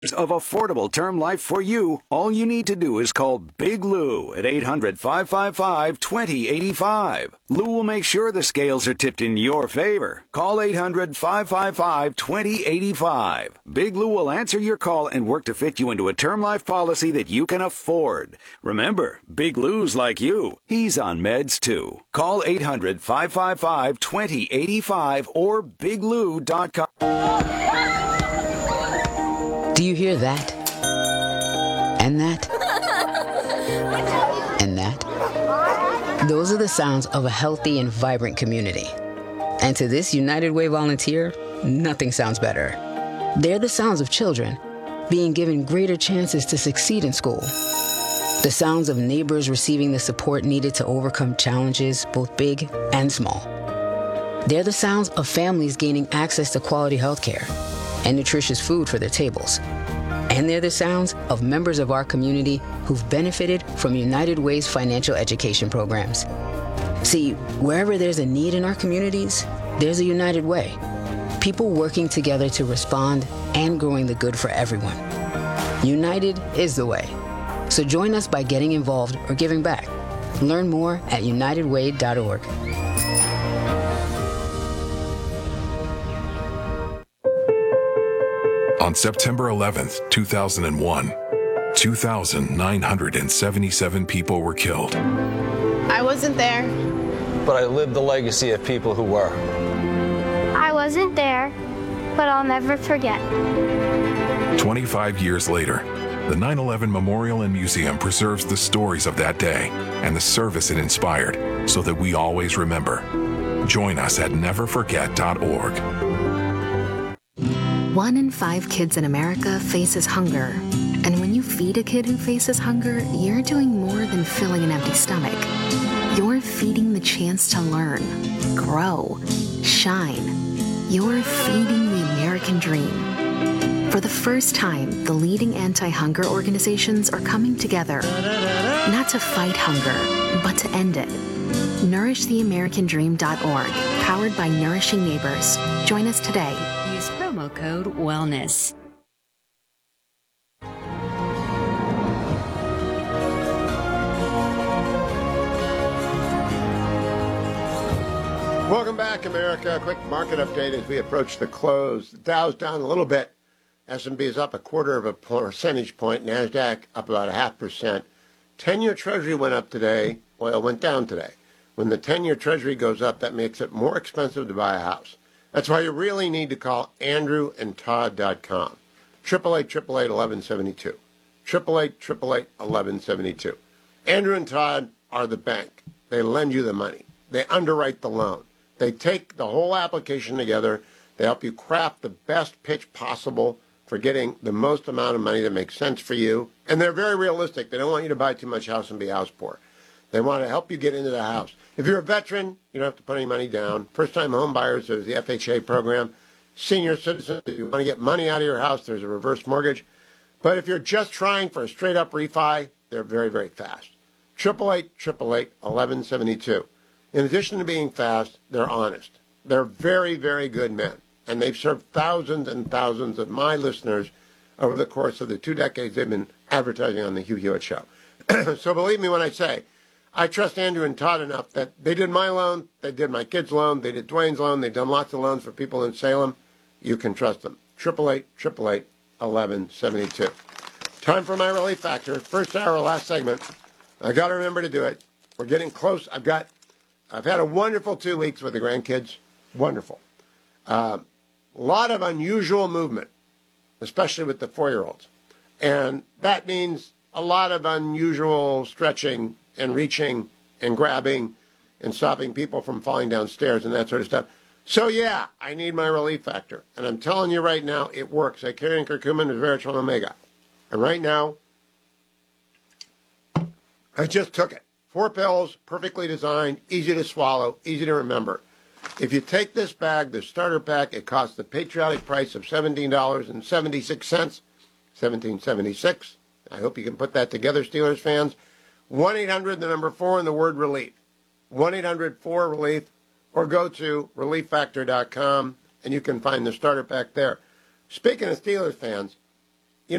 of affordable term life for you. All you need to do is call Big Lou at 800-555-2085. Lou will make sure the scales are tipped in your favor. Call 800-555-2085. Big Lou will answer your call and work to fit you into a term life policy that you can afford. Remember, Big Lou's like you. He's on meds too. Call 800-555-2085 or biglou.com. Do you hear that? And that? And that? Those are the sounds of a healthy and vibrant community. And to this United Way volunteer, nothing sounds better. They're the sounds of children being given greater chances to succeed in school. The sounds of neighbors receiving the support needed to overcome challenges, both big and small. They're the sounds of families gaining access to quality health care and nutritious food for their tables. And they're the sounds of members of our community who've benefited from United Way's financial education programs. See, wherever there's a need in our communities, there's a United Way. People working together to respond and growing the good for everyone. United is the way. So join us by getting involved or giving back. Learn more at unitedway.org. On September 11th, 2001, 2,977 people were killed. I wasn't there. But I lived the legacy of people who were. I wasn't there, but I'll never forget. 25 years later, the 9/11 Memorial and Museum preserves the stories of that day and the service it inspired so that we always remember. Join us at neverforget.org. 1 in 5 kids in America faces hunger. And when you feed a kid who faces hunger, you're doing more than filling an empty stomach. You're feeding the chance to learn, grow, shine. You're feeding the American dream. For the first time, the leading anti-hunger organizations are coming together, not to fight hunger, but to end it. NourishTheAmericanDream.org, powered by Nourishing Neighbors. Join us today. Use promo code WELLNESS. Welcome back, America. Quick market update as we approach the close. The Dow's down a little bit. S&P is up 0.25 percentage point. NASDAQ up about 0.5%. 10-year Treasury went up today. Oil went down today. When the 10-year Treasury goes up, that makes it more expensive to buy a house. That's why you really need to call AndrewandTodd.com. 888-888-1172. 888-888-1172. Andrew and Todd are the bank. They lend you the money. They underwrite the loan. They take the whole application together. They help you craft the best pitch possible for getting the most amount of money that makes sense for you. And they're very realistic. They don't want you to buy too much house and be house poor. They want to help you get into the house. If you're a veteran, you don't have to put any money down. First-time home buyers, there's the FHA program. Senior citizens, if you want to get money out of your house, there's a reverse mortgage. But if you're just trying for a straight-up refi, they're very, very fast. 888-888-1172. In addition to being fast, they're honest. They're very, very good men. And they've served thousands and thousands of my listeners over the course of the 2 decades they've been advertising on the Hugh Hewitt Show. So believe me when I say, I trust Andrew and Todd enough that they did my loan, they did my kid's loan, they did Dwayne's loan, they've done lots of loans for people in Salem. You can trust them. 888-888-1172. Time for my relief factor. First hour, last segment. I got to remember to do it. We're getting close. I've had a wonderful 2 weeks with the grandkids. Wonderful. A lot of unusual movement, especially with the 4-year-olds. And that means a lot of unusual stretching and reaching and grabbing and stopping people from falling downstairs and that sort of stuff. So, yeah, I need my relief factor. And I'm telling you right now, it works. I carry in curcumin and resveratrol omega. And right now, I just took it. 4 pills, perfectly designed, easy to swallow, easy to remember. If you take this bag, the starter pack, it costs the patriotic price of $17.76, $17.76. I hope you can put that together, Steelers fans. 1-800, the number 4, and the word relief. 1-800-4-RELIEF, or go to relieffactor.com, and you can find the starter pack there. Speaking of Steelers fans,